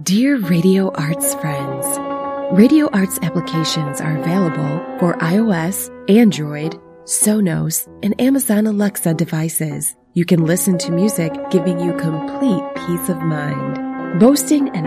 Dear Radio Arts friends, Radio Arts applications are available for iOS, Android, Sonos, and Amazon Alexa devices. You can listen to music giving you complete peace of mind. Boasting an